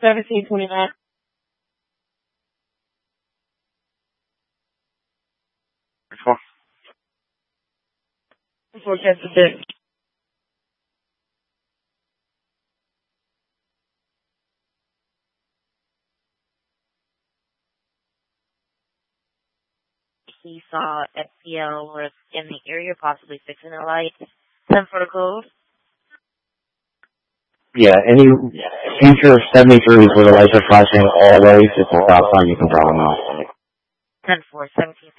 1729. Before catch the dick. He saw FPL was in the area, possibly fixing a light. 10 for the code. Yeah, any future 73s where the lights are flashing always, it's a stop sign, you can drop them off. 10-4, 17